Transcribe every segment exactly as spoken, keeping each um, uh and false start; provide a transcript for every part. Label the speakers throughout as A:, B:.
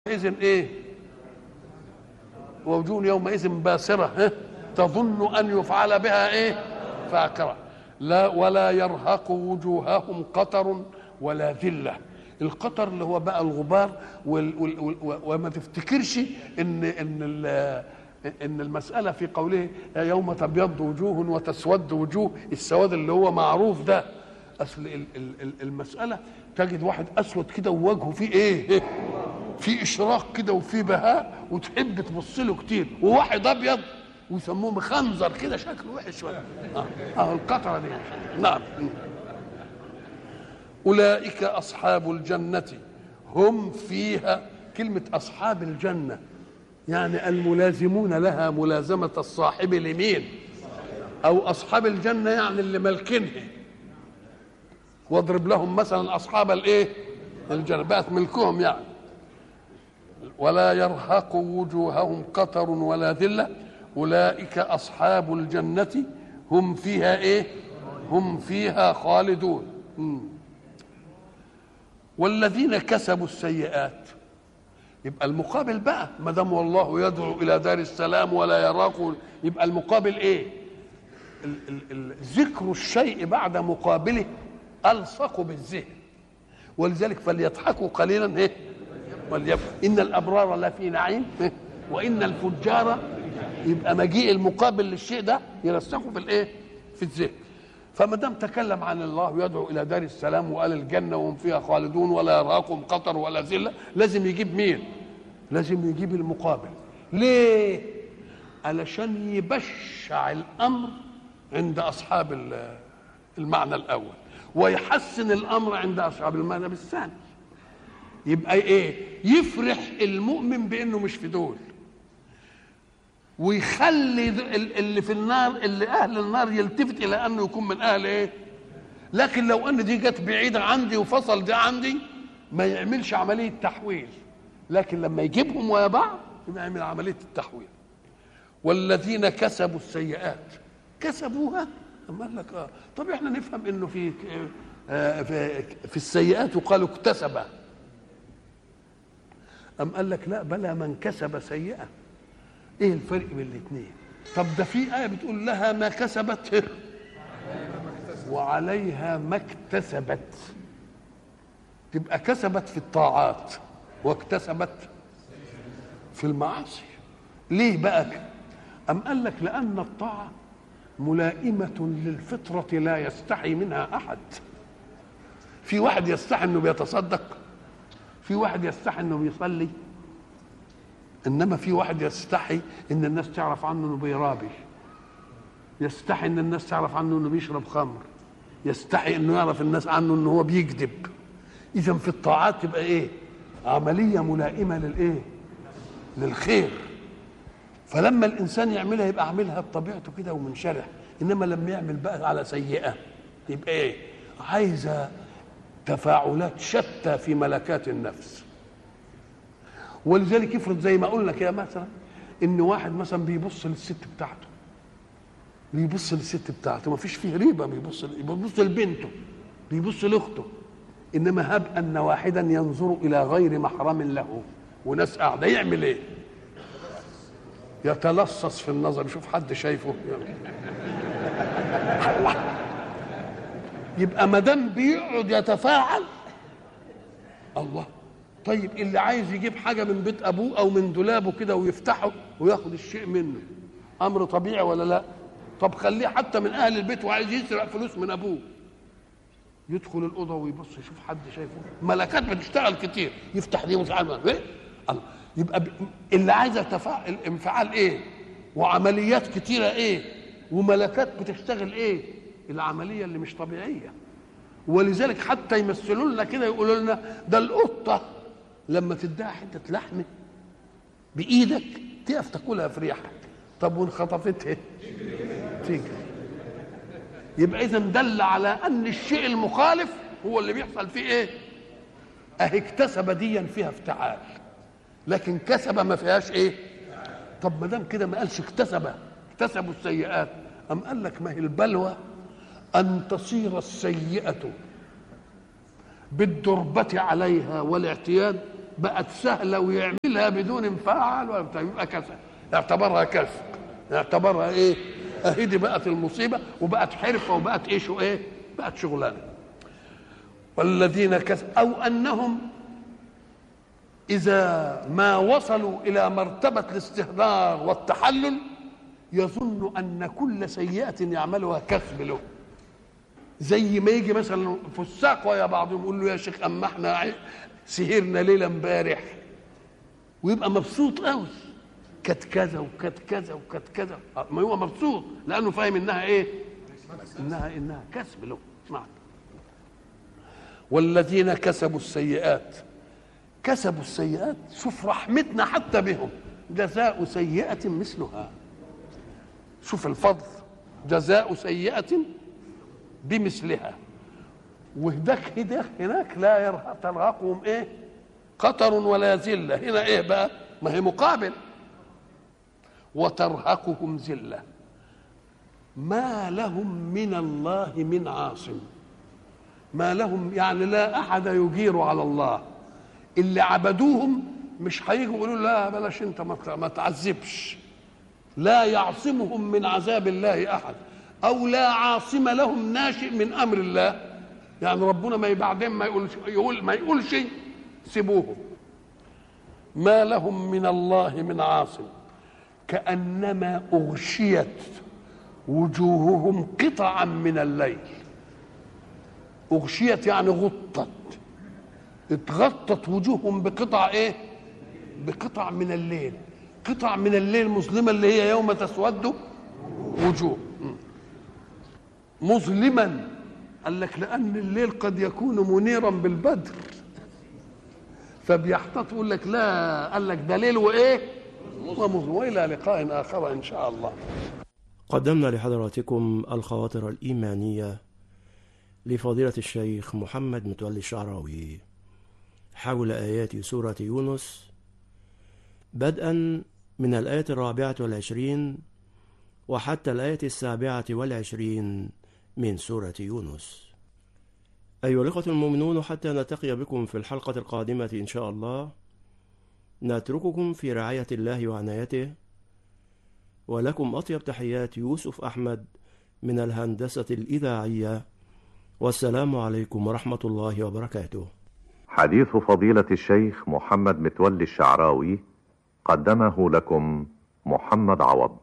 A: إذن إيه؟ ووجوه يومئذ باسرة ها؟ تظن أن يفعل بها إيه؟ فاقرة. لا ولا يرهق وجوههم قتر ولا ذلة. القطر اللي هو بقى الغبار وال وال وال وما تفتكرش إن إن إن المسألة في قوله يوم تبيض وجوه وتسود وجوه، السواد اللي هو معروف ده. أصل المسألة تجد واحد أسود كده ووجهه فيه إيه؟ في اشراق كده وفي بهاء وتحب تبص له كتير، وواحد ابيض ويسموه مخنزر كده شكله وحش شويه. اه, آه القطره دي. نعم. اولئك اصحاب الجنه هم فيها. كلمه اصحاب الجنه يعني الملازمون لها ملازمه الصاحب لمين، او اصحاب الجنه يعني اللي ملكنها. واضرب لهم مثلا اصحاب الايه الجنه بقت ملكهم يعني. ولا يرهق وجوههم قتر ولا ذلة. أولئك أصحاب الجنة هم فيها إيه؟ هم فيها خالدون. مم. والذين كسبوا السيئات، يبقى المقابل بقى ما دام والله يدعو إلى دار السلام ولا يراق، يبقى المقابل إيه؟ ال ال ال ذكر الشيء بعد مقابله ألصق بالذهن، ولذلك فليضحكوا قليلا إيه؟ إن الأبرار لفي نعيم وإن الفجار، يبقى مجيء المقابل للشيء ده يرسخه في الإيه؟ في الذهن. فما دام تكلم عن الله يدعو إلى دار السلام وقال الجنة وهم فيها خالدون ولا يرهقهم قطر ولا ذلة، لازم يجيب مين؟ لازم يجيب المقابل. ليه؟ علشان يبشع الأمر عند أصحاب المعنى الأول ويحسن الأمر عند أصحاب المعنى الثاني. يبقى ايه؟ يفرح المؤمن بانه مش في دول، ويخلي اللي في النار اللي اهل النار يلتفت الى انه يكون من اهل ايه. لكن لو ان دي جت بعيده عندي وفصل دي عندي ما يعملش عمليه تحويل، لكن لما يجيبهم ويا بعض يبقى يعمل عمليه التحويل. والذين كسبوا السيئات كسبوها. اما قال لك اه طب احنا نفهم انه في آه في, في السيئات وقالوا اكتسب. أم قال لك لا بلى من كسب سيئة. ايه الفرق بين الاثنين؟ طب ده في آية بتقول لها ما كسبت وعليها ما اكتسبت، تبقى كسبت في الطاعات واكتسبت في المعاصي. ليه بقى؟ أم قال لك لأن الطاعة ملائمة للفطرة لا يستحي منها أحد. في واحد يستحي انه بيتصدق، في واحد يستحي انه بيصلي، انما في واحد يستحي ان الناس تعرف عنه انه بيرابي، يستحي ان الناس تعرف عنه انه بيشرب خمر، يستحي انه يعرف الناس عنه انه هو بيكذب. اذا في الطاعات تبقى ايه؟ عمليه ملائمه للايه؟ للخير. فلما الانسان يعملها يبقى عاملها بطبيعته كده ومنشرح، انما لما يعمل بقى على سيئه يبقى ايه؟ عايزه تفاعلات شتى في ملكات النفس. ولذلك يفرض زي ما قلنا كده مثلا ان واحد مثلا بيبص للست بتاعته، بيبص للست بتاعته ما فيش فيه ريبه، بيبص بيبص لبنته، بيبص لاخته، انما هب ان واحدا ينظر الى غير محرم له وناس قاعده يعمل ايه؟ يتلصص في النظر، يشوف حد شايفه. يبقى ما دام بيقعد يتفاعل الله. طيب اللي عايز يجيب حاجه من بيت ابوه او من دولابه كده ويفتحه وياخد الشيء منه، امر طبيعي ولا لا؟ طب خليه حتى من اهل البيت وعايز يسرق فلوس من ابوه، يدخل الاوضه ويبص يشوف حد شايفه. ملكات بتشتغل كتير، يفتح دي مش عارف ايه الله. يبقى اللي عايز يتفاعل انفعال ايه؟ وعمليات كتيره ايه؟ وملكات بتشتغل ايه؟ العمليه اللي مش طبيعيه. ولذلك حتى يمثلوا لنا كده يقولوا لنا ده القطه لما تديها حته لحمه بايدك تقف تاكلها في ريحك، طب وان خطفتها تيجي. يبقى اذا دل على ان الشيء المخالف هو اللي بيحصل فيه ايه؟ اهي اكتسب ديا فيها افتعال، لكن كسب ما فيهاش ايه؟ طب ما دام كده ما قالش اكتسب اكتسبوا السيئات، ام قال لك ما هي البلوى أن تصير السيئة بالدربة عليها والاعتياد بقت سهله ويعملها بدون انفعال ولا بتاع، يبقى كسب، يعتبرها كسب، يعتبرها ايه؟ اهي دي بقت المصيبه، وبقت حرفه، وبقت ايه شو ايه؟ بقت شغلانه. والذين كسب او انهم اذا ما وصلوا الى مرتبه الاستهتار والتحلل يظن ان كل سيئه يعملها كسب له. زي ما يجي مثلا فساق ويا بعضهم يقول له يا شيخ اما احنا سهرنا ليله امبارح، ويبقى مبسوط قوي، كانت كذا وكانت كذا وكانت كذا، ما هو مبسوط لانه فاهم انها ايه؟ انها انها كسب له. اسمع، والذين كسبوا السيئات، كسبوا السيئات، شوف رحمتنا حتى بهم، جزاء سيئة مثلها. شوف الفضل، جزاء سيئة بمثلها. وهداك هداك هناك لا ترهقهم ايه؟ قطر ولا ذلة. هنا ايه بقى؟ ما هي مقابل، وترهقهم ذلة ما لهم من الله من عاصم. ما لهم يعني لا احد يجير على الله. اللي عبدوهم مش هيجوا يقولوا لا بلاش انت ما تعذبش، لا يعصمهم من عذاب الله احد، او لا عاصم لهم ناشئ من امر الله. يعني ربنا ما بعدين ما يقولش يقول ما يقولش سيبوهم. ما لهم من الله من عاصم كأنما أغشيت وجوههم قطعا من الليل. أغشيت يعني غطت، اتغطت وجوههم بقطع ايه؟ بقطع من الليل. قطع من الليل مظلمة اللي هي يوم تسود وجوه. مظلما قال لك لأن الليل قد يكون منيرا بالبدر، فبيحتاط يقول لك لا، قال لك ده ليل وايه؟ ومظلم. والى لقاء آخر إن شاء الله.
B: قدمنا لحضراتكم الخواطر الإيمانية لفضيلة الشيخ محمد متولي الشعراوي حول آيات سورة يونس، بدءا من الآية الرابعة والعشرين وحتى الآية السابعة والعشرين من سورة يونس. أيها الأخوة المؤمنون، حتى نلتقي بكم في الحلقة القادمة إن شاء الله، نترككم في رعاية الله وعنايته، ولكم أطيب تحيات يوسف أحمد من الهندسة الإذاعية، والسلام عليكم ورحمة الله وبركاته.
C: حديث فضيلة الشيخ محمد متولي الشعراوي قدمه لكم محمد عوض.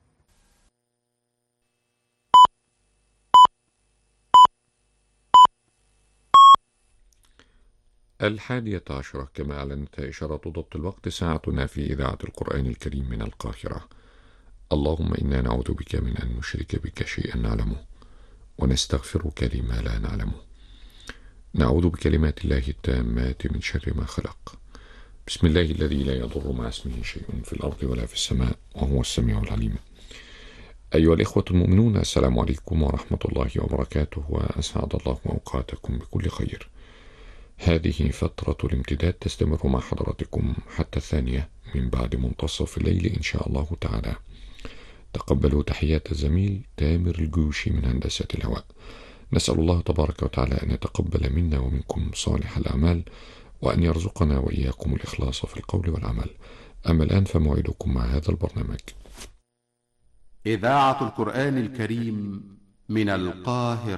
D: الحادية عشرة كما أعلنت إشارة ضبط الوقت، ساعتنا في إذاعة القرآن الكريم من القاهرة. اللهم إنا نعوذ بك من أن نشرك بك شيئا نعلمه، ونستغفرك لما لا نعلمه. نعوذ بكلمات الله التامات من شر ما خلق. بسم الله الذي لا يضر مع اسمه شيء في الأرض ولا في السماء وهو السميع العليم. أيها الإخوة المؤمنون، السلام عليكم ورحمة الله وبركاته، وأسعد الله أوقاتكم بكل خير. هذه فترة الامتداد تستمر مع حضراتكم حتى الثانية من بعد منتصف الليل إن شاء الله تعالى. تقبلوا تحيات الزميل تامر الجوشي من هندسة الهواء. نسأل الله تبارك وتعالى أن يتقبل منا ومنكم صالح الأعمال، وأن يرزقنا وإياكم الإخلاص في القول والعمل. أما الآن فموعدكم مع هذا البرنامج.
E: إذاعة القرآن الكريم من القاهرة.